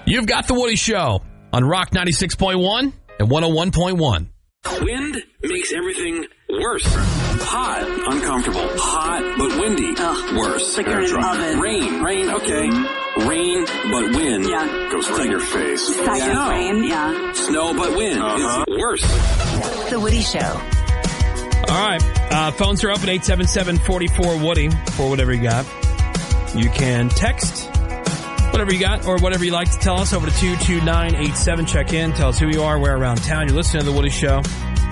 You've got The Woody Show on Rock 96.1 and 101.1. Wind makes everything worse. Hot, uncomfortable. Hot, but windy. Worse. Like you're in an oven. Rain, okay. Rain, but wind. Yeah. Goes right in your face. Stagnant rain, yeah. Snow, but wind. It's worse. The Woody Show. All right. Phones are open, 877-44-WOODY for whatever you got. You can text whatever you got or whatever you like to tell us over to 22987. Check in. Tell us who you are, where around town. You're listening to The Woody Show.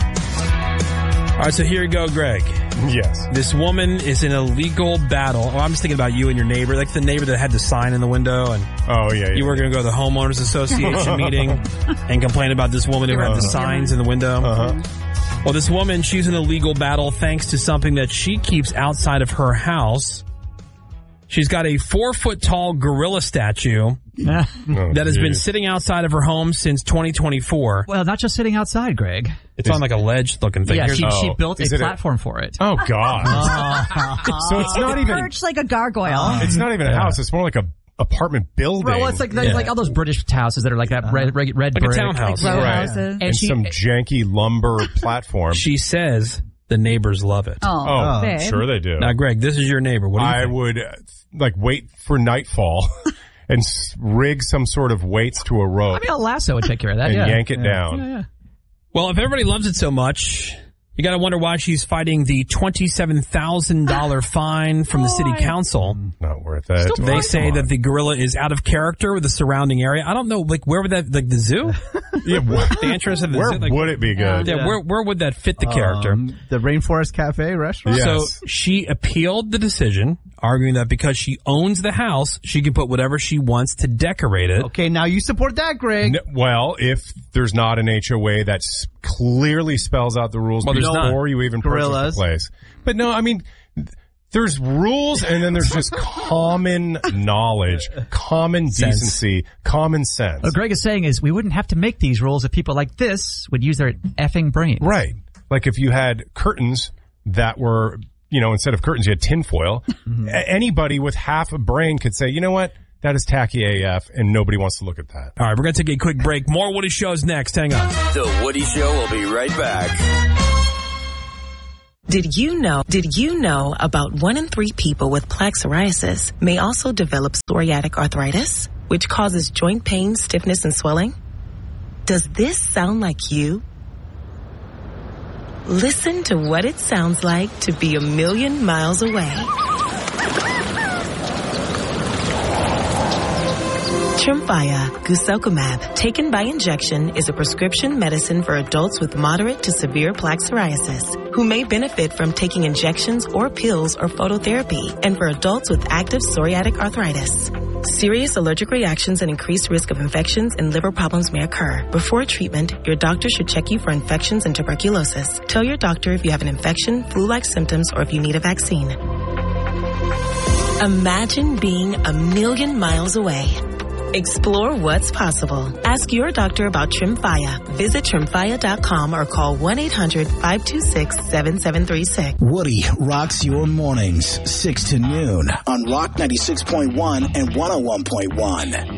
All right, so here you go, Greg. Yes. This woman is in a legal battle. Well, I'm just thinking about you and your neighbor, like the neighbor that had the sign in the window. And you were going to go to the homeowners association meeting and complain about this woman who had the signs in the window. Well, this woman, she's in a legal battle thanks to something that she keeps outside of her house. She's got a 4-foot-tall gorilla statue that has been sitting outside of her home since 2024. Well, not just sitting outside, Greg. It's on like a ledge-looking thing. Yeah, she built a platform for it. Oh, God. So it's not even... perched like a gargoyle. It's not even a house. It's more like a apartment building. Right, well, it's like all those British houses that are like that red like brick. a townhouse. Like row Right. houses. And some janky lumber platform. She says the neighbors love it. Oh, babe. sure they do. Now, Greg, this is your neighbor. What do you I think? would wait for nightfall and rig some sort of weights to a rope I mean, a lasso would take care of that. and yank it down. Yeah. Well, if everybody loves it so much, you got to wonder why she's fighting the $27,000 fine from the city council. Not worth it. They say that the gorilla is out of character with the surrounding area. I don't know, like where would that, like the zoo? Yeah, The interest of the where zoo? Like, would it be good? yeah, where would that fit the character? The Rainforest Cafe restaurant? Yes. So she appealed the decision, arguing that because she owns the house, she can put whatever she wants to decorate it. Okay, now you support that, Greg. Well, if there's not an HOA that clearly spells out the rules Well, there's before you even purchase Gorillas. the place. But no, I mean, there's rules and then there's just common knowledge, common decency, common sense. What Greg is saying is we wouldn't have to make these rules if people like this would use their effing brains. Right. Like if you had curtains that were, instead of curtains, you had tinfoil. Anybody with half a brain could say, you know what? That is tacky AF, and nobody wants to look at that. All right, we're going to take a quick break. More Woody Shows next. Hang on. The Woody Show will be right back. Did you know about 1 in 3 people with plaque psoriasis may also develop psoriatic arthritis, which causes joint pain, stiffness, and swelling? Does this sound like you? Listen to what it sounds like to be a million miles away. Tremfya guselkumab, taken by injection, is a prescription medicine for adults with moderate to severe plaque psoriasis who may benefit from taking injections or pills or phototherapy, and for adults with active psoriatic arthritis. Serious allergic reactions and increased risk of infections and liver problems may occur. Before treatment, your doctor should check you for infections and tuberculosis. Tell your doctor if you have an infection, flu-like symptoms, or if you need a vaccine. Imagine being a million miles away. Explore what's possible. Ask your doctor about Tremfya. Visit Tremfya.com or call 1-800-526-7736. Woody rocks your mornings, 6 to noon on Rock 96.1 and 101.1.